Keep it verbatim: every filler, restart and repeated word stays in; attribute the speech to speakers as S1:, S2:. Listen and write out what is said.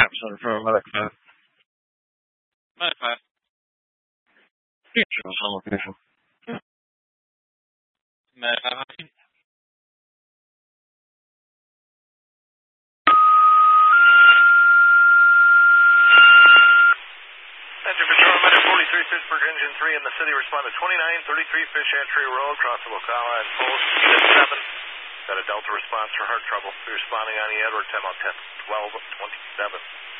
S1: Captain for Medic five.
S2: Medic five.
S1: Show us on location.
S2: Medic five.
S3: Engine Patrol, Medic forty-three, Pittsburgh, Engine three in the city, responded twenty-nine thirty-three Fish Entry Road, across the Ocala and Post, Unit seven. Got a Delta response for heart trouble. Be responding on the Edward, time out ten twelve twenty-seven.